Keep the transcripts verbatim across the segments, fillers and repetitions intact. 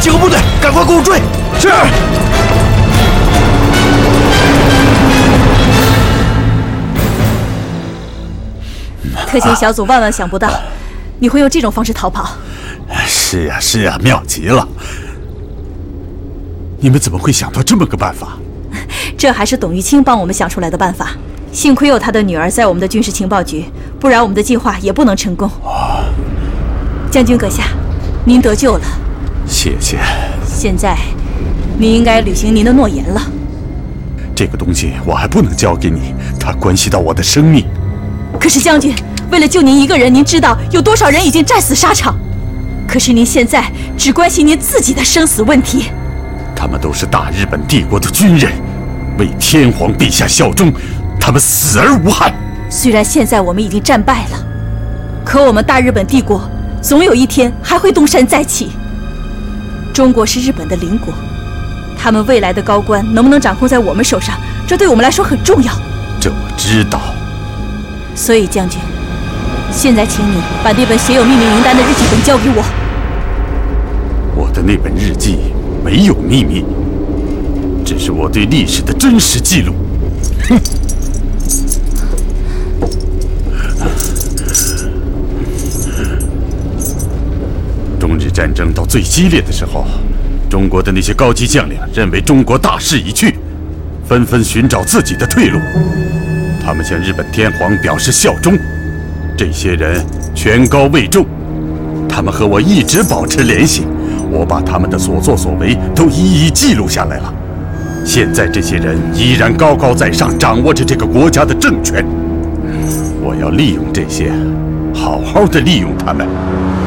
几个部队，赶快给我追！ 是。 特勤小组万万想不到，你会用这种方式逃跑。 是呀，是呀，妙极了！你们怎么会想到这么个办法？ 这还是董玉清帮我们想出来的办法。幸亏有他的女儿在我们的军事情报局，不然我们的计划也不能成功。 啊、 将军阁下，您得救了。 谢谢。 现在，您应该履行您的诺言了。 这个东西我还不能交给你，它关系到我的生命。 可是将军，为了救您一个人，您知道有多少人已经战死沙场？可是您现在只关心您自己的生死问题。 他们都是大日本帝国的军人，为天皇陛下效忠，他们死而无憾。 虽然现在我们已经战败了，可我们大日本帝国总有一天还会东山再起。中国是日本的邻国，他们未来的高官能不能掌控在我们手上，这对我们来说很重要。 这我知道。 所以将军，现在请你把那本写有秘密名单的日记本交给我。 我的那本日记没有秘密，这是我对历史的真实记录。哼！中日战争到最激烈的时候，中国的那些高级将领认为中国大势已去，纷纷寻找自己的退路。他们向日本天皇表示效忠，这些人权高位重，他们和我一直保持联系，我把他们的所作所为都一一记录下来了。现在这些人依然高高在上，掌握着这个国家的政权。我要利用这些，好好的利用他们。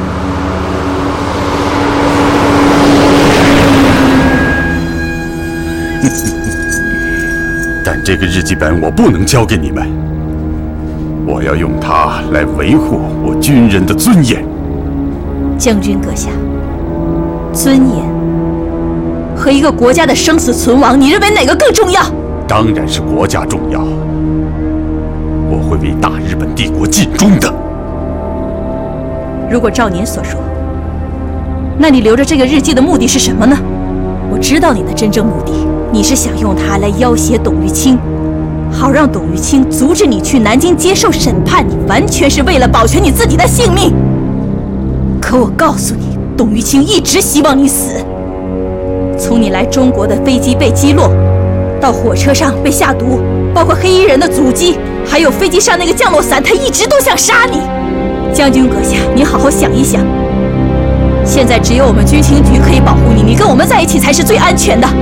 但这个日记本我不能交给你们，我要用它来维护我军人的尊严。 将军阁下，尊严和一个国家的生死存亡，你认为哪个更重要？ 当然是国家重要，我会为大日本帝国尽忠的。 如果照您所说，那你留着这个日记的目的是什么呢？我知道你的真正目的，你是想用它来要挟董玉清，好让董玉清阻止你去南京接受审判，你完全是为了保全你自己的性命。可我告诉你，董玉清一直希望你死。从你来中国的飞机被击落，到火车上被下毒，包括黑衣人的阻击，还有飞机上那个降落伞，他一直都想杀你。将军阁下，你好好想一想，现在只有我们军情局可以保护你，你跟我们在一起才是最安全的。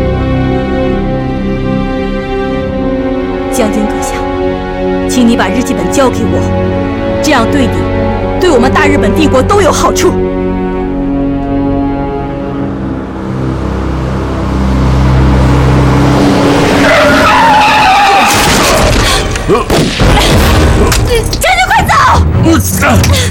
将军阁下，请你把日记本交给我，这样对你，对我们大日本帝国都有好处。将军，快走！